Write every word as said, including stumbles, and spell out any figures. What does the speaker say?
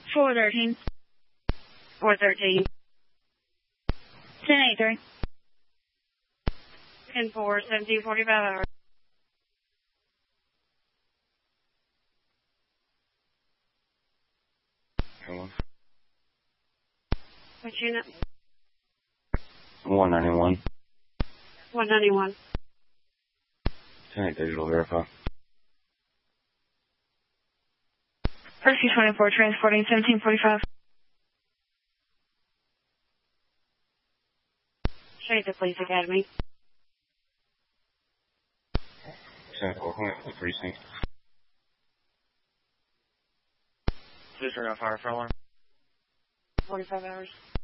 four thirteen. four thirteen. ten eighty-three. ten four, seventeen forty-five hours. Hello. What unit? one ninety-one. one ninety-one. ten eight digital verify. Rescue twenty-four, transporting seventeen forty-five. Straight to Police Academy. ten four, point the precinct. Just got a fire alarm. forty-five hours.